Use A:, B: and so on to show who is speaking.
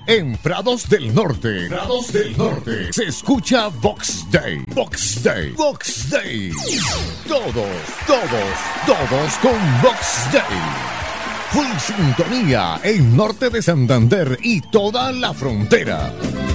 A: En Prados del Norte. Prados del Norte. Se escucha Box Day. Box Day. Box Day. Todos con Box Day. Full sintonía en Norte de Santander y toda la frontera.